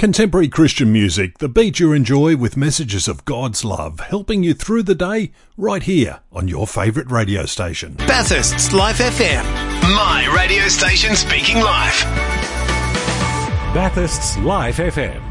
Contemporary Christian music, the beat you enjoy with messages of God's love, helping you through the day right here on your favourite radio station. Bathurst's Life FM. My radio station speaking live. Bathurst's Life FM.